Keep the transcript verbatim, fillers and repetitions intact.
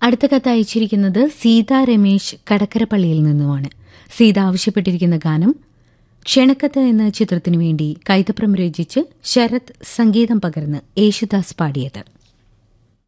അടുത്ത കത്ത് അയച്ചിരിക്കുന്നത് സീത രമേശ് കടക്കരപ്പള്ളിയിൽ നിന്നുമാണ്. സീത ആവശ്യപ്പെട്ടിരിക്കുന്ന ഗാനം ക്ഷണക്കത്ത് എന്ന ചിത്രത്തിനു വേണ്ടി കൈതപ്രം രചിച്ച് ശരത് സംഗീതം പകർന്ന് യേശുദാസ് പാടിയത്.